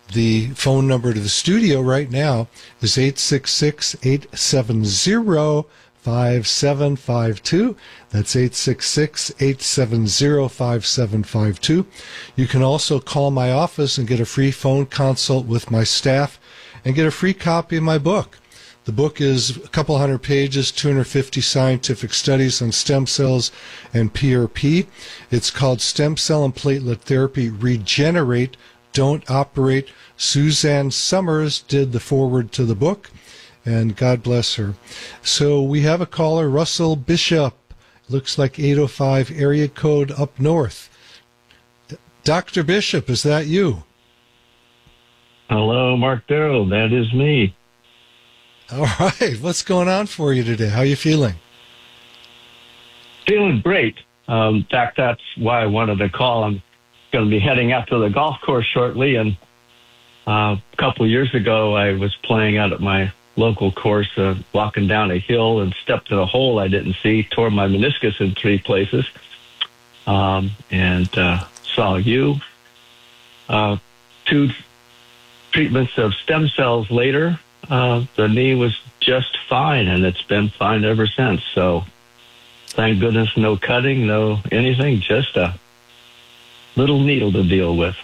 The phone number to the studio right now is 866-870-5752. That's 866-870-5752. You can also call my office and get a free phone consult with my staff and get a free copy of my book. The book is a couple hundred pages, 250 scientific studies on stem cells and PRP. It's called Stem Cell and Platelet Therapy, Regenerate, Don't Operate. Suzanne Summers did the foreword to the book, and God bless her. So we have a caller, Russell Bishop. Looks like 805 area code up north. Dr. Bishop, is that you? Hello, Mark Darrow. That is me. All right. What's going on for you today? How are you feeling? Feeling great. In fact, that's why I wanted to call. I'm going to be heading out to the golf course shortly, and a couple of years ago, I was playing out at my local course, walking down a hill and stepped in a hole I didn't see, tore my meniscus in 3 places, and saw you. 2 treatments of stem cells later, the knee was just fine, and it's been fine ever since. So thank goodness, no cutting, no anything, just a little needle to deal with.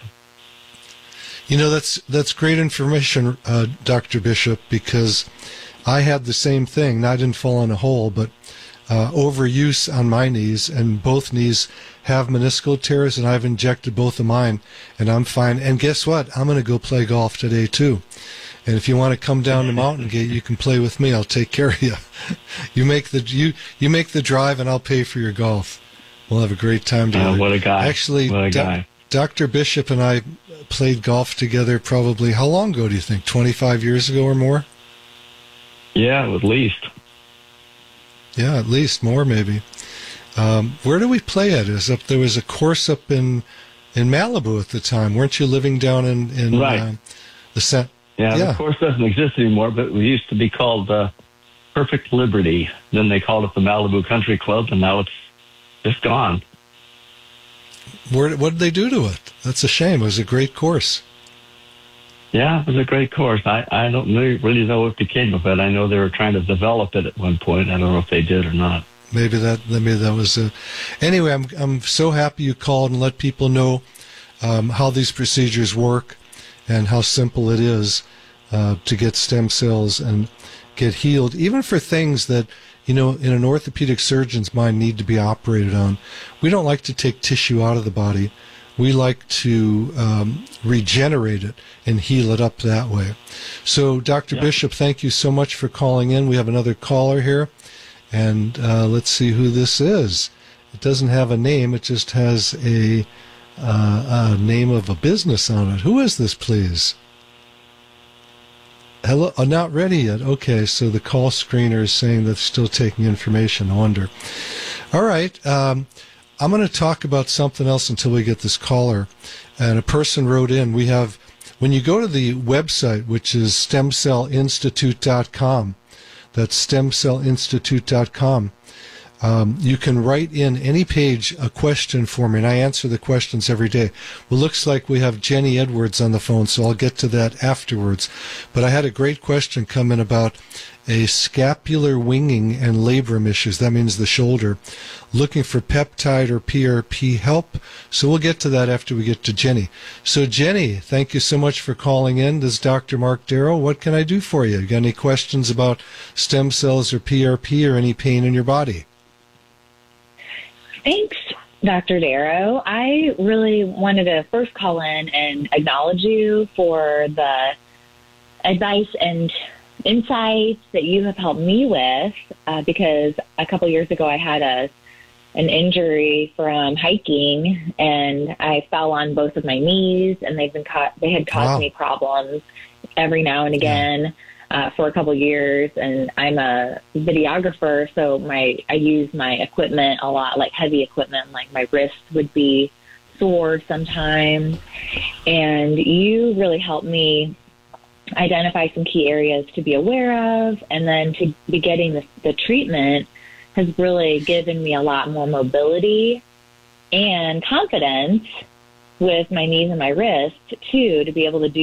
You know, that's great information, Dr. Bishop, because I had the same thing. I didn't fall in a hole, but overuse on my knees, and both knees have meniscal tears, and I've injected both of mine, and I'm fine. And guess what? I'm going to go play golf today, too. And if you want to come down to Mountain Gate, you can play with me. I'll take care of you. You make the drive, and I'll pay for your golf. We'll have a great time together. What a guy. Actually, what a guy. Dr. Bishop and I played golf together probably, how long ago do you think? 25 years ago or more? Yeah, at least. Yeah, at least more maybe. Where do we play at? There was a course up in Malibu at the time. Weren't you living down in right. The set? Yeah, the course doesn't exist anymore, but we used to be called Perfect Liberty. Then they called it the Malibu Country Club, and now it's just gone. What did they do to it? That's a shame. It was a great course. Yeah, it was a great course. I don't really know what became of it. I know they were trying to develop it at one point. I don't know if they did or not. Maybe that was it. Anyway, I'm so happy you called and let people know how these procedures work and how simple it is to get stem cells and get healed, even for things that, in an orthopedic surgeon's mind need to be operated on. We don't like to take tissue out of the body. We like to regenerate it and heal it up that way. So, Dr. Bishop, thank you so much for calling in. We have another caller here, and let's see who this is. It doesn't have a name. It just has a name of a business on it. Who is this, please? Hello? Oh, not ready yet. Okay, so the call screener is saying they're still taking information. I wonder. All right. I'm going to talk about something else until we get this caller. And a person wrote in, when you go to the website, which is stemcellinstitute.com, that's stemcellinstitute.com, you can write in any page a question for me, and I answer the questions every day. Well, looks like we have Jenny Edwards on the phone, so I'll get to that afterwards. But I had a great question come in about a scapular winging and labrum issues. That means the shoulder. Looking for peptide or PRP help. So we'll get to that after we get to Jenny. So Jenny, thank you so much for calling in. This is Dr. Mark Darrow. What can I do for you? You got any questions about stem cells or PRP or any pain in your body? Thanks, Dr. Darrow. I really wanted to first call in and acknowledge you for the advice and insights that you have helped me with, because a couple years ago I had an injury from hiking, and I fell on both of my knees, and they had caused me problems every now and again. For a couple of years, and I'm a videographer, so I use my equipment a lot, like heavy equipment, like my wrist would be sore sometimes, and you really helped me identify some key areas to be aware of, and then to be getting the treatment has really given me a lot more mobility and confidence with my knees and my wrist, too, to be able to do